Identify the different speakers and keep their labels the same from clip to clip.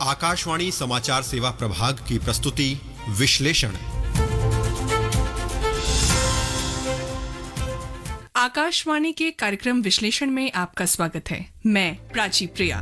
Speaker 1: आकाशवाणी समाचार सेवा प्रभाग की प्रस्तुति विश्लेषण।
Speaker 2: आकाशवाणी के कार्यक्रम विश्लेषण में आपका स्वागत है। मैं प्राची प्रिया।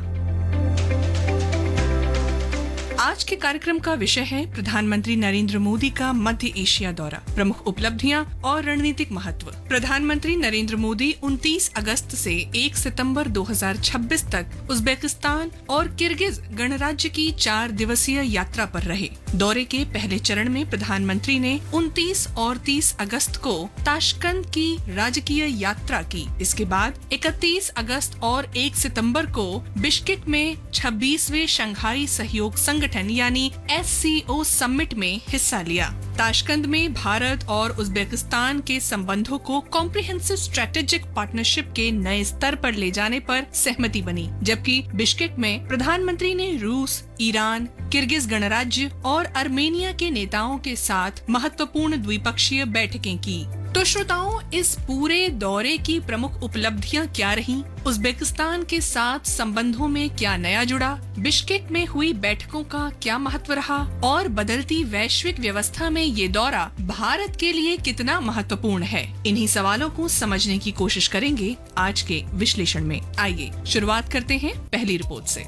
Speaker 2: आज के कार्यक्रम का विषय है प्रधानमंत्री नरेंद्र मोदी का मध्य एशिया दौरा, प्रमुख उपलब्धियां और रणनीतिक महत्व। प्रधानमंत्री नरेंद्र मोदी 29 अगस्त से 1 सितंबर 2026 तक उज्बेकिस्तान और किर्गिज गणराज्य की 4 दिवसीय यात्रा पर रहे। दौरे के पहले चरण में प्रधानमंत्री ने 29 और 30 अगस्त को ताशकंद की राजकीय यात्रा की। इसके बाद 31 अगस्त और 1 सितंबर को बिश्केक में 26वें शंघाई सहयोग संगठन यानी SCO समिट में हिस्सा लिया। ताशकंद में भारत और उज्बेकिस्तान के संबंधों को कॉम्प्रिहेंसिव स्ट्रेटेजिक पार्टनरशिप के नए स्तर पर ले जाने पर सहमति बनी, जबकि बिश्केक में प्रधानमंत्री ने रूस, ईरान, किर्गिज गणराज्य और अर्मेनिया के नेताओं के साथ महत्वपूर्ण द्विपक्षीय बैठकें की। तो श्रोताओं, इस पूरे दौरे की प्रमुख उपलब्धियां क्या रहीं? उज्बेकिस्तान के साथ संबंधों में क्या नया जुड़ा? बिश्केक में हुई बैठकों का क्या महत्व रहा? और बदलती वैश्विक व्यवस्था में ये दौरा भारत के लिए कितना महत्वपूर्ण है? इन्हीं सवालों को समझने की कोशिश करेंगे आज के विश्लेषण में। आइए शुरुआत करते हैं पहली रिपोर्ट से।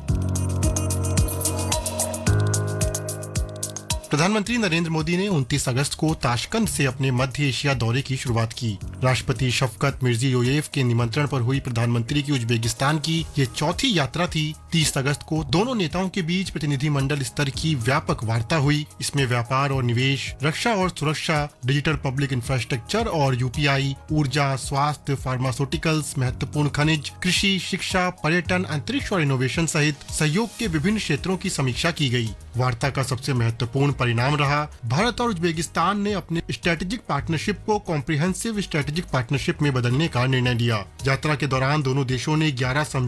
Speaker 3: प्रधानमंत्री नरेंद्र मोदी ने 29 अगस्त को ताशकंद से अपने मध्य एशिया दौरे की शुरुआत की। राष्ट्रपति शफकत मिर्जियोयेव के निमंत्रण पर हुई प्रधानमंत्री की उज्बेकिस्तान की ये चौथी यात्रा थी। 30 अगस्त को दोनों नेताओं के बीच प्रतिनिधिमंडल स्तर की व्यापक वार्ता हुई। इसमें व्यापार और निवेश, रक्षा और सुरक्षा, डिजिटल पब्लिक इंफ्रास्ट्रक्चर और UPI, ऊर्जा, स्वास्थ्य, फार्मास्यूटिकल्स, महत्वपूर्ण खनिज, कृषि, शिक्षा, पर्यटन, अंतरिक्ष और इनोवेशन सहित सहयोग के विभिन्न क्षेत्रों की समीक्षा की गई। वार्ता का सबसे महत्वपूर्ण परिणाम रहा भारत और उज्बेकिस्तान ने अपने स्ट्रेटेजिक पार्टनरशिप को कॉम्प्रिहेंसिव स्ट्रेटेजिक पार्टनरशिप में बदलने का निर्णय लिया। यात्रा के दौरान दोनों देशों ने 11